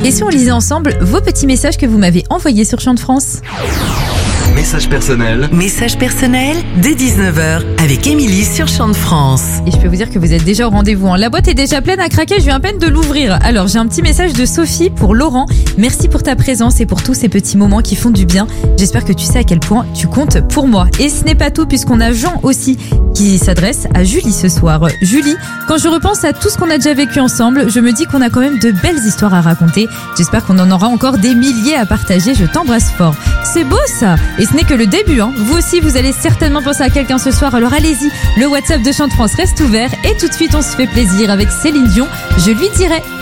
Et si on lisait ensemble vos petits messages que vous m'avez envoyés sur Chant de France? Message personnel. Message personnel dès 19h avec Émilie sur Chant de France. Et je peux vous dire que vous êtes déjà au rendez-vous. La boîte est déjà pleine à craquer, je viens à peine de l'ouvrir. Alors j'ai un petit message de Sophie pour Laurent. Merci pour ta présence et pour tous ces petits moments qui font du bien. J'espère que tu sais à quel point tu comptes pour moi. Et ce n'est pas tout puisqu'on a Jean aussi qui s'adresse à Julie ce soir. Julie, quand je repense à tout ce qu'on a déjà vécu ensemble, je me dis qu'on a quand même de belles histoires à raconter. J'espère qu'on en aura encore des milliers à partager. Je t'embrasse fort. C'est beau ça. Et ce n'est que le début. Vous aussi, vous allez certainement penser à quelqu'un ce soir. Alors allez-y, le WhatsApp de Chant de France reste ouvert. Et tout de suite, on se fait plaisir avec Céline Dion. Je lui dirai.